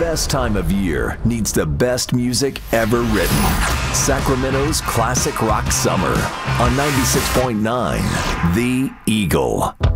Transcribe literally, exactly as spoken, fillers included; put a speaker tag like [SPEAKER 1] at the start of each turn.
[SPEAKER 1] best time of year needs the best music ever written. Sacramento's Classic Rock Summer on ninety-six point nine The Eagle.